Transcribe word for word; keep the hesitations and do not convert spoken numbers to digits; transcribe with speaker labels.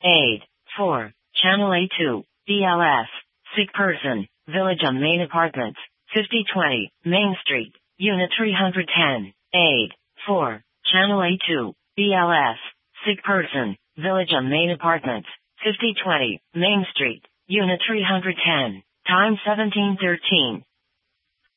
Speaker 1: Aid. four. Channel A two. B L S. Sick person. Village on Main Apartments. fifty twenty. Main Street. Unit three hundred ten. Aid. four. Channel A two. B L S. Sick person. Village on Main Apartments. fifty twenty. Main Street. Unit three hundred ten. Time seventeen thirteen.